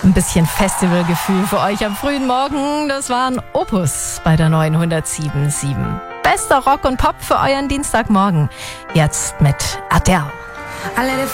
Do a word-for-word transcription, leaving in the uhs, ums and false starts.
Ein bisschen Festivalgefühl für euch am frühen Morgen. Das waren Opus bei der neunhundertsieben Komma sieben. Bester Rock und Pop für euren Dienstagmorgen. Jetzt mit Adele.